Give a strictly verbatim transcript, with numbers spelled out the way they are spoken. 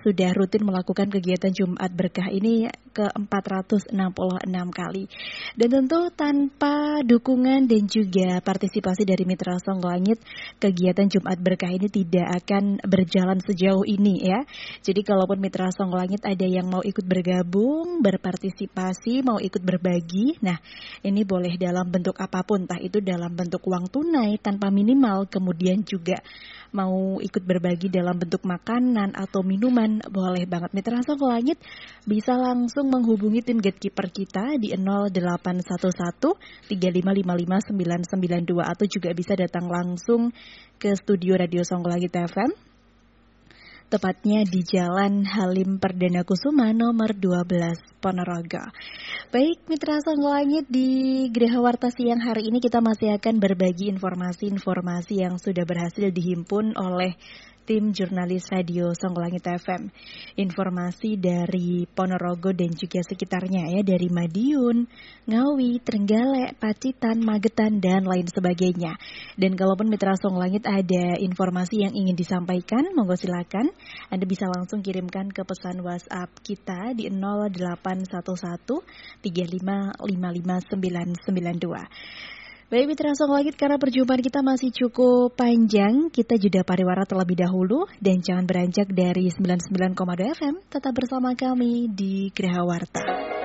sudah rutin melakukan kegiatan Jumat Berkah ini ke empat ratus enam puluh enam kali. Dan tentu tanpa dukungan dan juga partisipasi dari Mitra Songlangit, kegiatan Jumat Berkah ini tidak akan berjalan sejauh ini ya. Jadi kalaupun Mitra Songlangit ada yang mau ikut bergabung, berpartisipasi, mau ikut berbagi, nah ini boleh dalam bentuk apapun, entah itu dalam bentuk uang tunai tanpa minimal, kemudian juga mau ikut berbagi dalam bentuk makanan atau minuman, boleh banget. Mitra Songlangit bisa langsung menghubungi tim gatekeeper kita di nol delapan satu satu tiga lima lima lima sembilan sembilan dua atau juga bisa datang langsung ke studio Radio Songlangit F M. Tepatnya di Jalan Halim Perdana Kusuma nomor dua belas Ponorogo. Baik, Mitra Songlangit, di Geraha Warta siang hari ini kita masih akan berbagi informasi-informasi yang sudah berhasil dihimpun oleh tim jurnalis Radio Songlangit F M. Informasi dari Ponorogo dan juga sekitarnya ya, dari Madiun, Ngawi, Trenggalek, Pacitan, Magetan, dan lain sebagainya. Dan kalaupun Mitra Songlangit ada informasi yang ingin disampaikan, monggo silakan. Anda bisa langsung kirimkan ke pesan WhatsApp kita di nol delapan satu satu tiga lima lima lima sembilan sembilan dua. Baik Mitra Songlangit, karena perjumpaan kita masih cukup panjang, kita jeda pariwara terlebih dahulu dan jangan beranjak dari sembilan puluh sembilan koma dua F M. Tetap bersama kami di Geraha Warta.